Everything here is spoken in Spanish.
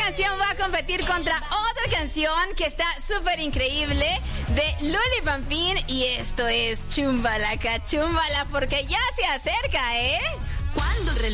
canción va a competir contra otra canción que está súper increíble de Luli Pampín. Y esto es Chumbalaca, Chumbala, porque ya se acerca, ¿eh? Cuando el reloj